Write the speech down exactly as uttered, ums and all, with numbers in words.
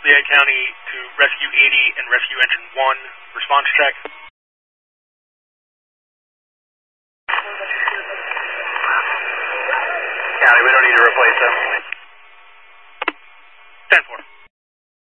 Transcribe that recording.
Lehigh County to Rescue eighty and Rescue Engine one, response check. County, we don't need to replace them. ten four.